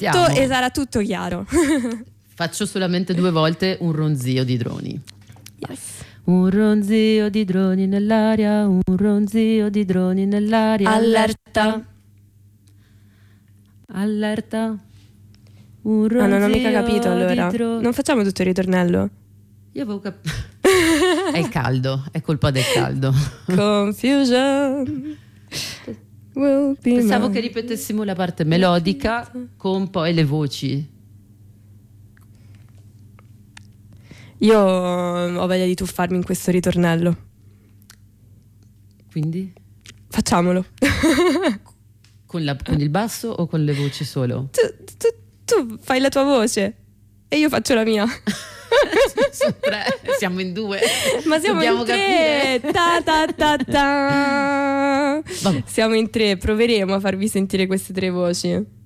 Partiamo. e sarà tutto chiaro. Faccio solamente 2 volte un ronzio di droni. Yes. Un ronzio di droni nell'aria, un ronzio di droni nell'aria. Allerta. Allerta. Un ronzio Non ho mica capito allora. di droni. Non facciamo tutto il ritornello? Io avevo capito. È il caldo, è colpa del caldo. Confusion. Will be Pensavo mine. che ripetessimo la parte melodica con poi le voci. Io ho voglia di tuffarmi in questo ritornello. Quindi? Facciamolo. Con il basso o con le voci solo? Tu fai la tua voce e io faccio la mia. Su 3, siamo in 2. Ma siamo Dobbiamo in 3. Ta ta ta ta. Vabbè. Siamo in 3. Proveremo a farvi sentire queste 3 voci.